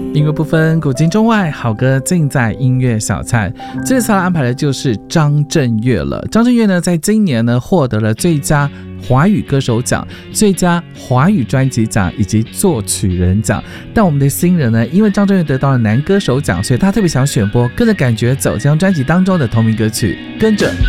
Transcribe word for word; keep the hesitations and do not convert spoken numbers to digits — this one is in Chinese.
音乐不分古今中外，好歌尽在音乐小菜。这次要安排的就是张震岳了。张震岳呢，在今年呢获得了最佳华语歌手奖、最佳华语专辑奖以及作曲人奖。但我们的新人呢，因为张震岳得到了男歌手奖，所以他特别想选播《跟着感觉走》这张专辑当中的同名歌曲《跟着